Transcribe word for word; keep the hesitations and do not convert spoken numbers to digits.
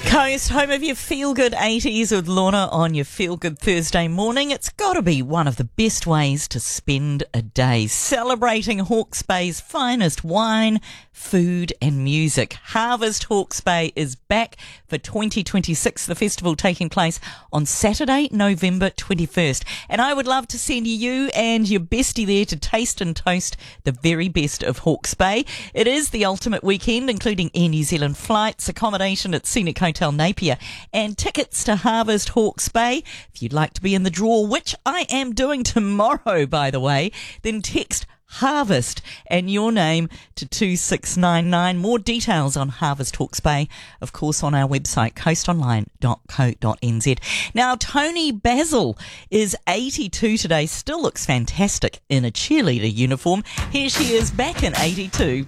Coast, home of your feel-good eighties with Lorna on your feel-good Thursday morning. It's got to be one of the best ways to spend a day, celebrating Hawke's Bay's finest wine, food and music. Harvest Hawke's Bay is back for twenty twenty-six, the festival taking place on Saturday, November twenty-first. And I would love to send you and your bestie there to taste and toast the very best of Hawke's Bay. It is the ultimate weekend, including Air New Zealand flights, accommodation at Scenic Hotel Napier, and tickets to Harvest Hawke's Bay. If you'd like to be in the draw, which I am doing tomorrow, by the way, then text Harvest and your name to two six nine nine. More details on Harvest Hawke's Bay, of course, on our website, coast online dot co dot n z. Now, Tony Basil is eighty-two today, still looks fantastic in a cheerleader uniform. Here she is back in eighty-two.